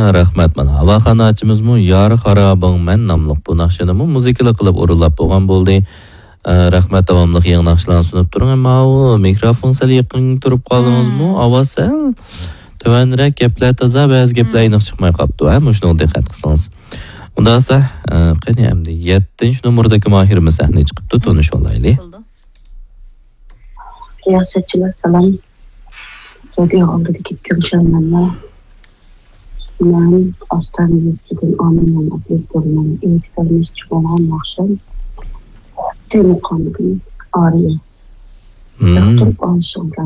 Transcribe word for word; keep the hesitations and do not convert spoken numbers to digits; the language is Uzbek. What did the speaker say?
rahmat. Mana avaxonachimizmi Yar xarabing men nomliq bu naqshini muzikali qilib o'rinlab bo'lgan bo'ldi. Rahmat davomli yangi naqshlarni sunib turing. Ammo mikrofon sal yaqin turib qoldingizmi? Ovoz sal tuvanroq gaplar toza, ba'zi gaplar aniq chiqmay qolibdi. Ha, shuni diqqat qilsangiz. Unda esa qani endi yettinchi nomerdagi mohirimiz sahnaga chiqibdi, tonish olaylik. Siyosatchilar salom. Radio oldidagi ko'rishlarni men Ostanimizdan onaman, apostolman, e'tiborimiz chiqqan maqsad teleqonning ariya. Turib olishim